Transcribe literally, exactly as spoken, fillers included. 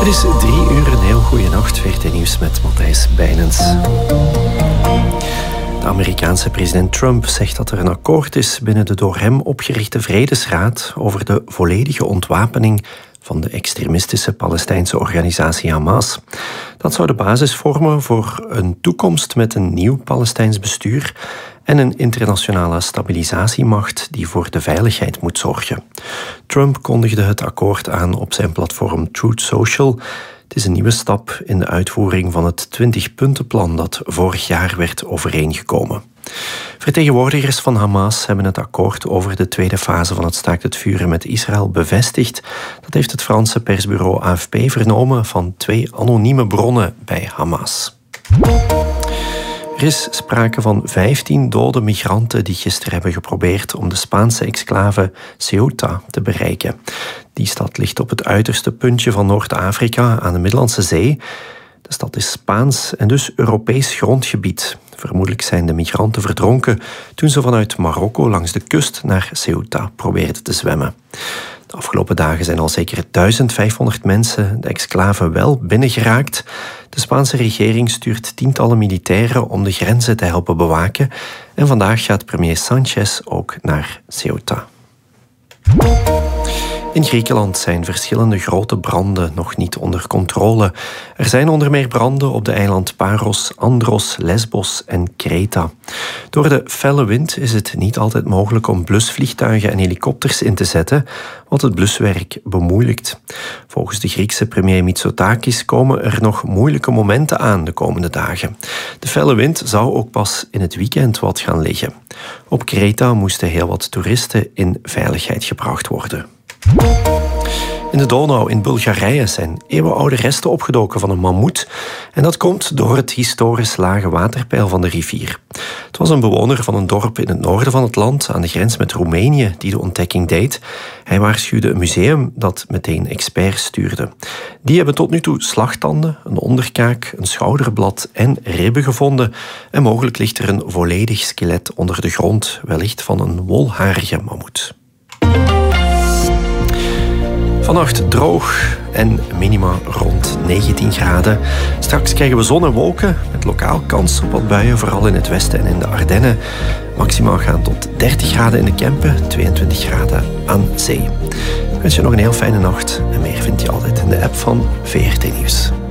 is drie uur, een heel goede nacht. V R T Nieuws met Matthijs Bijnens. De Amerikaanse president Trump zegt dat er een akkoord is binnen de door hem opgerichte Vredesraad over de volledige ontwapening van de extremistische Palestijnse organisatie Hamas. Dat zou de basis vormen voor een toekomst met een nieuw Palestijns bestuur en een internationale stabilisatiemacht die voor de veiligheid moet zorgen. Trump kondigde het akkoord aan op zijn platform Truth Social. Het is een nieuwe stap in de uitvoering van het twintig-puntenplan dat vorig jaar werd overeengekomen. Vertegenwoordigers van Hamas hebben het akkoord over de tweede fase van het staakt het vuren met Israël bevestigd. Dat heeft het Franse persbureau A F P vernomen van twee anonieme bronnen bij Hamas. Er is sprake van vijftien dode migranten die gisteren hebben geprobeerd om de Spaanse exclave Ceuta te bereiken. Die stad ligt op het uiterste puntje van Noord-Afrika aan de Middellandse Zee. De stad is Spaans en dus Europees grondgebied. Vermoedelijk zijn de migranten verdronken toen ze vanuit Marokko langs de kust naar Ceuta probeerden te zwemmen. De afgelopen dagen zijn al zeker duizend vijfhonderd mensen de exclave wel binnengeraakt. De Spaanse regering stuurt tientallen militairen om de grenzen te helpen bewaken. En vandaag gaat premier Sanchez ook naar Ceuta. In Griekenland zijn verschillende grote branden nog niet onder controle. Er zijn onder meer branden op de eiland Paros, Andros, Lesbos en Kreta. Door de felle wind is het niet altijd mogelijk om blusvliegtuigen en helikopters in te zetten, wat het bluswerk bemoeilijkt. Volgens de Griekse premier Mitsotakis komen er nog moeilijke momenten aan de komende dagen. De felle wind zou ook pas in het weekend wat gaan liggen. Op Kreta moesten heel wat toeristen in veiligheid gebracht worden. In de Donau in Bulgarije zijn eeuwenoude resten opgedoken van een mammoet. En dat komt door het historisch lage waterpeil van de rivier. Het was een bewoner van een dorp in het noorden van het land, aan de grens met Roemenië, die de ontdekking deed. Hij waarschuwde een museum dat meteen experts stuurde. Die hebben tot nu toe slagtanden, een onderkaak, een schouderblad en ribben gevonden. En mogelijk ligt er een volledig skelet onder de grond, wellicht van een wolharige mammoet. Vannacht droog en minima rond negentien graden. Straks krijgen we zon en wolken met lokaal kans op wat buien, vooral in het westen en in de Ardennen. Maximaal gaan tot dertig graden in de Kempen, tweeëntwintig graden aan zee. Ik wens je nog een heel fijne nacht en meer vind je altijd in de app van V R T Nieuws.